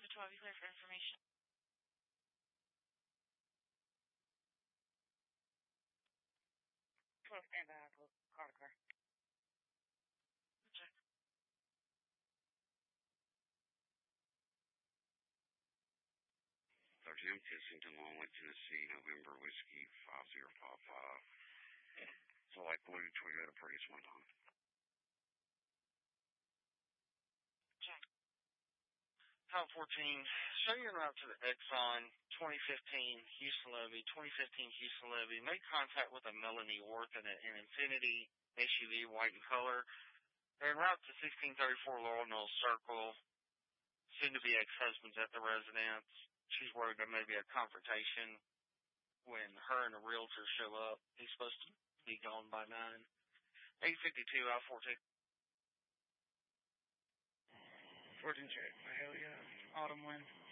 to 12, you clear for information. Stand by, car to car. Check. 13 Kensington, Longwood, Tennessee, November Whiskey 5055. So like blue Toyota Prius went on. Check. Top 14, show your route to the Exxon 2015 Houston Levy, 2015 Houston Levy. Make contact with a Melanie Worth in an Infiniti SUV, white in color. En route to 1634 Laurel Knoll Circle. Soon to be ex-husband's at the residence. She's worried there may be a confrontation when her and the realtor show up. He's supposed to be gone by 9. 852 out 14. 14 check. Hell yeah. Autumn wind.